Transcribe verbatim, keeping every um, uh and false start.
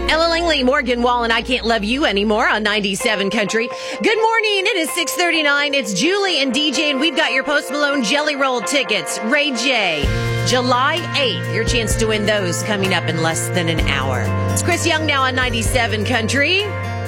Ella Langley, Morgan Wallen, I Can't Love You Anymore on ninety-seven Country. Good morning. It is six thirty-nine. It's Julie and D J, and we've got your Post Malone Jelly Roll tickets. Ray J, July eighth. Your chance to win those coming up in less than an hour. It's Chris Young now on ninety-seven Country.